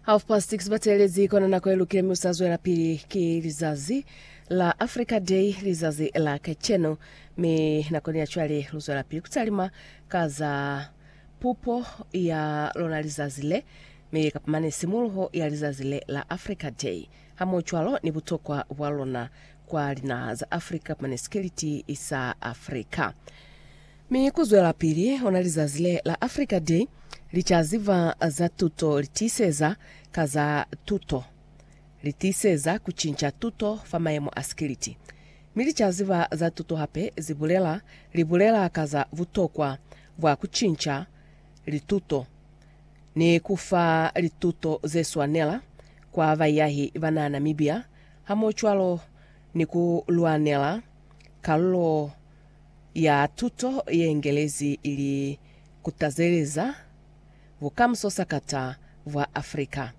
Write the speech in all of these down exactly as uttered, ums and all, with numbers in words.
Half past six batelezi kona na kuelukile mustazwe na pili ki lizazi la Africa Day lizazi la kecheno me nakoni achwali luzo la pili kutalima kaza pupo ya lona lizazi le me kapamane simulho ya lizazi le la Africa Day hamo chwalo ni butokwa walona kwa lina za Africa manesikiliti isa Afrika. Mi kuzwe la pili ona lizazi le la Africa Day lichaziva za tuto litiseza kaza tuto litiseza kuchincha tuto famayemo askiliti milichaziva za tuto hape zibulela libulela kaza vutokwa vwa kuchincha lituto ni kufa lituto zeswanela kwa vayahi vana Namibia hamo chwalo ni kuluanela kalulo ya tuto ye Engelezi ili kutazeleza vukamso sakata vwa Afrika.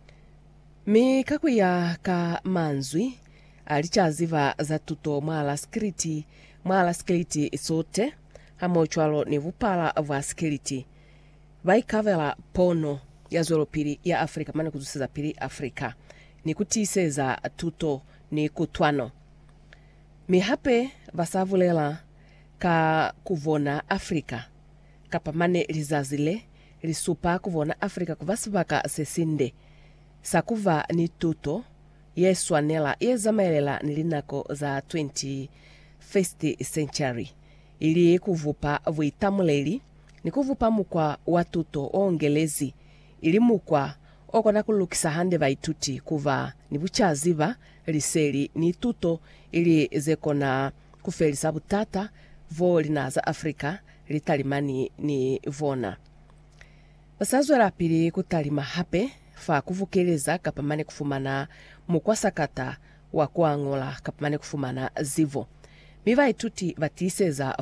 Mi kakuya ka manzwi alichaziva za tuto mwala skiliti mwala skiliti sote hamo chwalo ni vupala vwa skiliti vaikavela pono ya zwelo pili ya Afrika mane kuzuseza pili Afrika ni kutiseza tuto ni kutwano mi hape vasavulela ka kuvona Afrika kapamane lizazile lisupa kuvona Afrika kuvasivaka sesinde sakuva ni tuto yeswanela yezamaelela nilinako za twenty-first century ili kuvupa vuitamuleli ni kuvupa mukwa watuto ongelezi ili mukwa okona kulukisa hande vaituti kuva ni buchaziva liseli ni tuto ili zekona kufelisa butata vo lina za Afrika litalimani ni vona. Basazwe la pili kutalima hape fa kuvukeleza kapamane kufumana mukwasakata wa kuangola kapamane kufumana zivo. Miva ituti vatiseza